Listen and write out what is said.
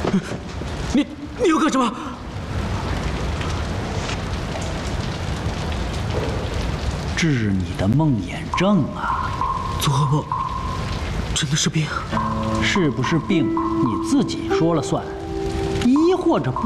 你要干什么？ 治你的梦魇症啊！ 做噩梦真的是病？ 是不是病，你自己说了算。一或者不